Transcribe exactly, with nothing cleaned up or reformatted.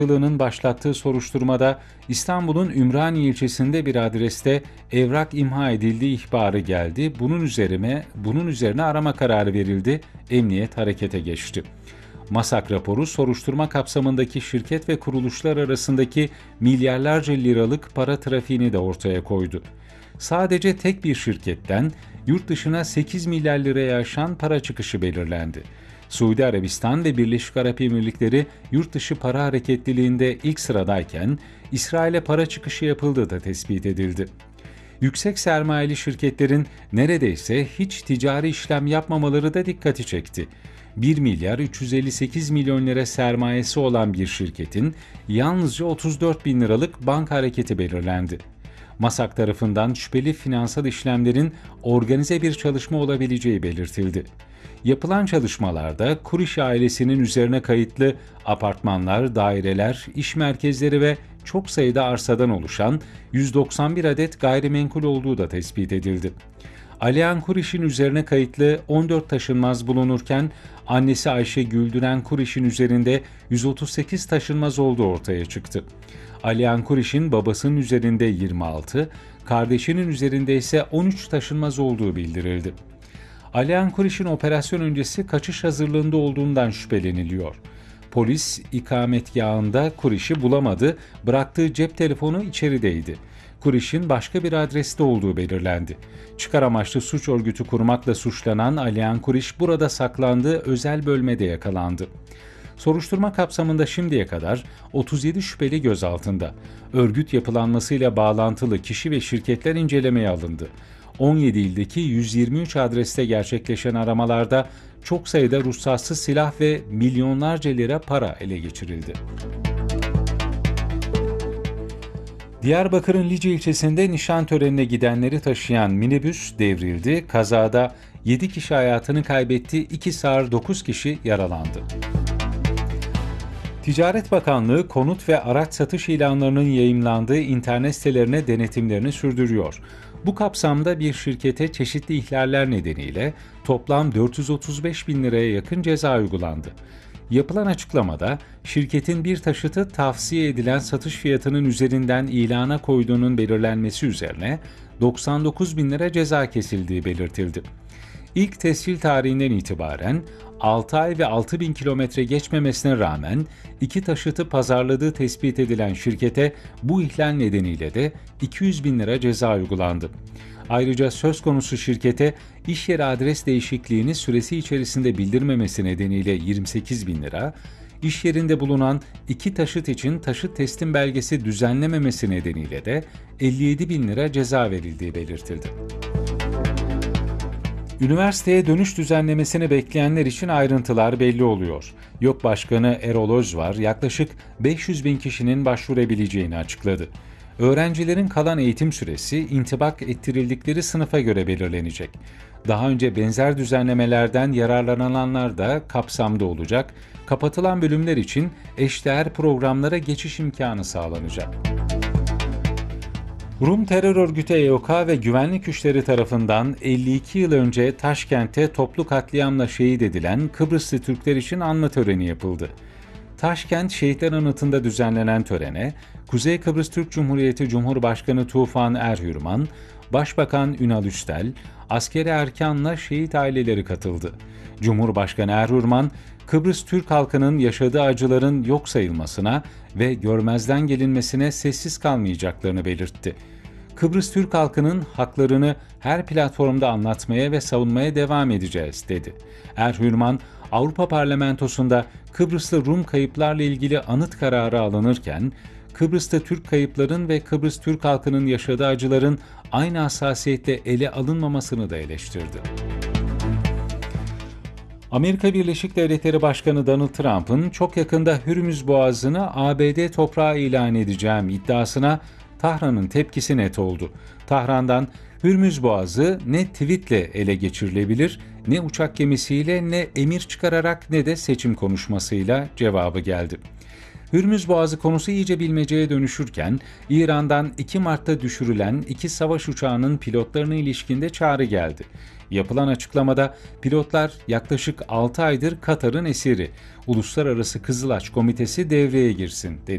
Savcılığının başlattığı soruşturmada İstanbul'un Ümraniye ilçesinde bir adreste evrak imha edildiği ihbarı geldi. Bunun üzerine bunun üzerine arama kararı verildi. Emniyet harekete geçti. MASAK raporu soruşturma kapsamındaki şirket ve kuruluşlar arasındaki milyarlarca liralık para trafiğini de ortaya koydu. Sadece tek bir şirketten yurt dışına sekiz milyar liraya aşan para çıkışı belirlendi. Suudi Arabistan ve Birleşik Arap Emirlikleri yurt dışı para hareketliliğinde ilk sıradayken İsrail'e para çıkışı yapıldığı da tespit edildi. Yüksek sermayeli şirketlerin neredeyse hiç ticari işlem yapmamaları da dikkati çekti. bir milyar üç yüz elli sekiz milyon lira sermayesi olan bir şirketin yalnızca otuz dört bin liralık banka hareketi belirlendi. MASAK tarafından şüpheli finansal işlemlerin organize bir çalışma olabileceği belirtildi. Yapılan çalışmalarda Kuriş ailesinin üzerine kayıtlı apartmanlar, daireler, iş merkezleri ve çok sayıda arsadan oluşan yüz doksan bir adet gayrimenkul olduğu da tespit edildi. Alihan Kuriş'in üzerine kayıtlı on dört taşınmaz bulunurken annesi Ayşe Güldüren Kuriş'in üzerinde yüz otuz sekiz taşınmaz olduğu ortaya çıktı. Alihan Kuriş'in babasının üzerinde yirmi altı, kardeşinin üzerinde ise on üç taşınmaz olduğu bildirildi. Alihan Kuriş'in operasyon öncesi kaçış hazırlığında olduğundan şüpheleniliyor. Polis ikametgahında Kuriş'i bulamadı, bıraktığı cep telefonu içerideydi. Kuriş'in başka bir adreste olduğu belirlendi. Çıkar amaçlı suç örgütü kurmakla suçlanan Alihan Kuriş burada saklandığı özel bölmede yakalandı. Soruşturma kapsamında şimdiye kadar otuz yedi şüpheli gözaltında. Örgüt yapılanmasıyla bağlantılı kişi ve şirketler incelemeye alındı. on yedi ildeki yüz yirmi üç adreste gerçekleşen aramalarda çok sayıda ruhsatsız silah ve milyonlarca lira para ele geçirildi. Diyarbakır'ın Lice ilçesinde nişan törenine gidenleri taşıyan minibüs devrildi. Kazada yedi kişi hayatını kaybetti, iki sağır dokuz kişi yaralandı. Ticaret Bakanlığı konut ve araç satış ilanlarının yayımlandığı internet sitelerine denetimlerini sürdürüyor. Bu kapsamda bir şirkete çeşitli ihlaller nedeniyle toplam dört yüz otuz beş bin liraya yakın ceza uygulandı. Yapılan açıklamada şirketin bir taşıtı tavsiye edilen satış fiyatının üzerinden ilana koyduğunun belirlenmesi üzerine doksan dokuz bin lira ceza kesildiği belirtildi. İlk tescil tarihinden itibaren altı ay ve altı bin kilometre geçmemesine rağmen iki taşıtı pazarladığı tespit edilen şirkete bu ihlal nedeniyle de iki yüz bin lira ceza uygulandı. Ayrıca söz konusu şirkete iş yeri adres değişikliğini süresi içerisinde bildirmemesi nedeniyle yirmi sekiz bin lira, iş yerinde bulunan iki taşıt için taşıt teslim belgesi düzenlememesi nedeniyle de elli yedi bin lira ceza verildiği belirtildi. Üniversiteye dönüş düzenlemesini bekleyenler için ayrıntılar belli oluyor. YÖK Başkanı Erol Özvar yaklaşık beş yüz bin kişinin başvurabileceğini açıkladı. Öğrencilerin kalan eğitim süresi intibak ettirildikleri sınıfa göre belirlenecek. Daha önce benzer düzenlemelerden yararlananlar da kapsamda olacak. Kapatılan bölümler için eşdeğer programlara geçiş imkanı sağlanacak. Rum terör örgütü E O K ve güvenlik güçleri tarafından elli iki yıl önce Taşkent'te toplu katliamla şehit edilen Kıbrıslı Türkler için anma töreni yapıldı. Taşkent Şehitler Anıtı'nda düzenlenen törene, Kuzey Kıbrıs Türk Cumhuriyeti Cumhurbaşkanı Tufan Erhürman, Başbakan Ünal Üstel, askeri erkanla şehit aileleri katıldı. Cumhurbaşkanı Erhürman, Kıbrıs Türk halkının yaşadığı acıların yok sayılmasına ve görmezden gelinmesine sessiz kalmayacaklarını belirtti. Kıbrıs Türk halkının haklarını her platformda anlatmaya ve savunmaya devam edeceğiz, dedi. Erhürman, Avrupa Parlamentosu'nda Kıbrıs'ta Rum kayıplarla ilgili anıt kararı alınırken, Kıbrıs'ta Türk kayıpların ve Kıbrıs Türk halkının yaşadığı acıların aynı hassasiyetle ele alınmamasını da eleştirdi. Amerika Birleşik Devletleri Başkanı Donald Trump'ın çok yakında Hürmüz Boğazı'nı A B D toprağı ilan edeceğim iddiasına Tahran'ın tepkisi net oldu. Tahran'dan Hürmüz Boğazı ne tweetle ele geçirilebilir, ne uçak gemisiyle, ne emir çıkararak, ne de seçim konuşmasıyla cevabı geldi. Hürmüz Boğazı konusu iyice bilmeceye dönüşürken, İran'dan iki Mart'ta düşürülen iki savaş uçağının pilotlarına ilişkinde çağrı geldi. Yapılan açıklamada pilotlar yaklaşık altı aydır Katar'ın esiri, Uluslararası Kızılaç Komitesi devreye girsin dedi.